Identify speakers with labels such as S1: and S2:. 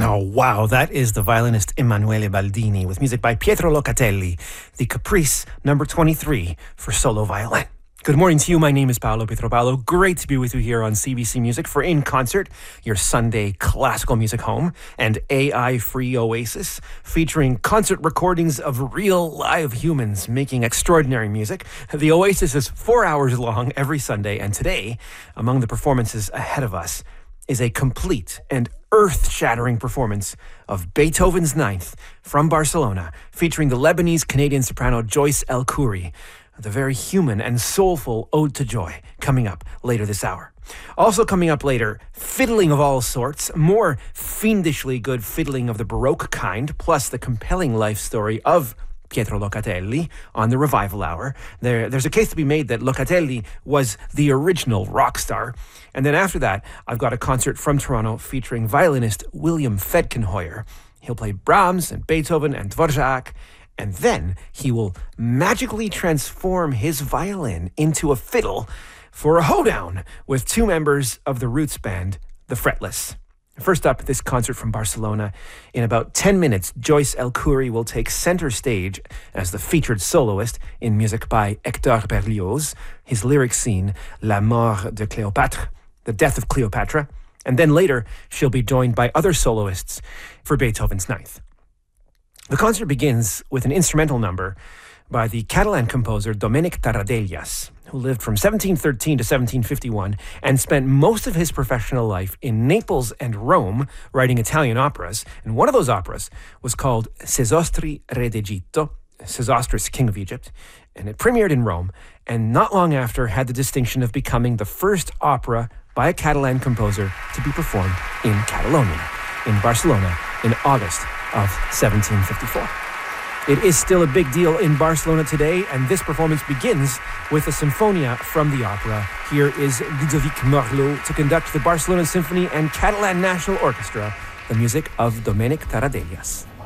S1: Oh, wow. That is the violinist Emanuele Baldini with music by Pietro Locatelli, the Caprice number 23 for solo violin. Good morning to you. My name is Paolo Pietropalo. Great to be with you here on CBC Music for In Concert, your Sunday classical music home, and AI-free oasis, featuring concert recordings of real live humans making extraordinary music. The oasis is 4 hours long every Sunday, and today, among the performances ahead of us, is a complete and earth-shattering performance of Beethoven's Ninth from Barcelona, featuring the Lebanese-Canadian soprano Joyce El Khoury, the very human and soulful Ode to Joy, coming up later this hour. Also coming up later, fiddling of all sorts, more fiendishly good fiddling of the Baroque kind, plus the compelling life story of Pietro Locatelli on the Revival Hour. There's a case to be made that Locatelli was the original rock star. And then after that, I've got a concert from Toronto featuring violinist William Fedkenheuer. He'll play Brahms and Beethoven and Dvorak, and then he will magically transform his violin into a fiddle for a hoedown with two members of the roots band, the Fretless. First up, this concert from Barcelona. In about 10 minutes, Joyce El Khoury will take center stage as the featured soloist in music by Hector Berlioz, his lyric scene, La Mort de Cléopâtre, The Death of Cleopatra, and then later she'll be joined by other soloists for Beethoven's Ninth. The concert begins with an instrumental number by the Catalan composer Domènec Tarradellas, who lived from 1713 to 1751 and spent most of his professional life in Naples and Rome writing Italian operas. And one of those operas was called Sesostri Re d'Egitto, Sesostris, King of Egypt, and it premiered in Rome, and not long after had the distinction of becoming the first opera by a Catalan composer to be performed in Catalonia, in Barcelona, in August of 1754. It is still a big deal in Barcelona today, and this performance begins with a sinfonia from the opera. Here is Ludovic Morlot to conduct the Barcelona Symphony and Catalan National Orchestra, the music of Domènec Tarradellas.